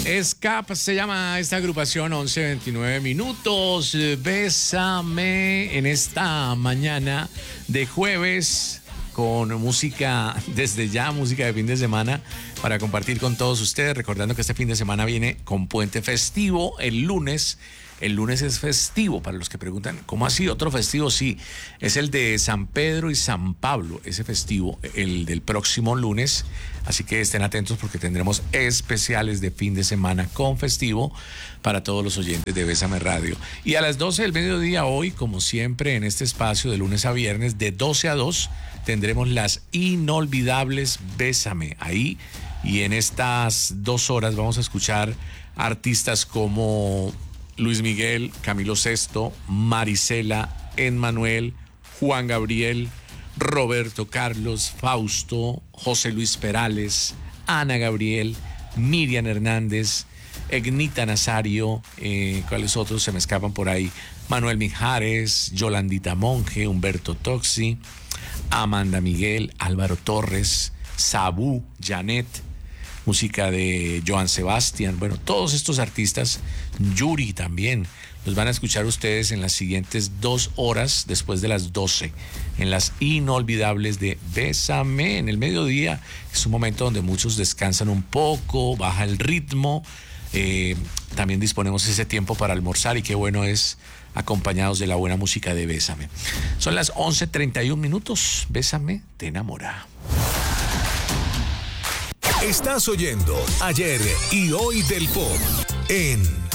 Escape se llama esta agrupación, 11:29 minutos. Bésame en esta mañana de jueves con música desde ya, música de fin de semana para compartir con todos ustedes. Recordando que este fin de semana viene con puente festivo el lunes. El lunes es festivo, para los que preguntan, ¿cómo así? ¿Otro festivo? Sí, es el de San Pedro y San Pablo, ese festivo, el del próximo lunes. Así que estén atentos porque tendremos especiales de fin de semana con festivo para todos los oyentes de Bésame Radio. Y a las 12 del mediodía hoy, como siempre, en este espacio de lunes a viernes, de 12 a 2, tendremos las inolvidables Bésame. Ahí y en estas 2 horas vamos a escuchar artistas como Luis Miguel, Camilo Sesto, Marisela, Emmanuel, Juan Gabriel, Roberto Carlos, Fausto, José Luis Perales, Ana Gabriel, Miriam Hernández, Egnita Nazario, ¿cuáles otros se me escapan por ahí? Manuel Mijares, Yolandita Monge, Humberto Toxi, Amanda Miguel, Álvaro Torres, Sabú, Janet, música de Joan Sebastián. Bueno, todos estos artistas, Yuri también, los van a escuchar ustedes en las siguientes 2 horas después de las 12, en las inolvidables de Bésame en el mediodía. Es un momento donde muchos descansan un poco, baja el ritmo. También disponemos ese tiempo para almorzar y qué bueno es acompañados de la buena música de Bésame. Son las 11:31 minutos. Bésame te enamora. Estás oyendo Ayer y Hoy del Pop en